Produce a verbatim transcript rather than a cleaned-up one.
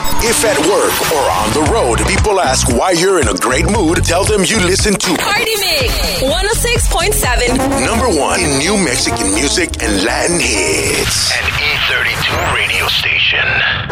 If at work or on the road, people ask why you're in a great mood, tell them you listen to Party Mix one oh six point seven. Number one in new Mexican music and Latin hits. An E thirty-two radio station.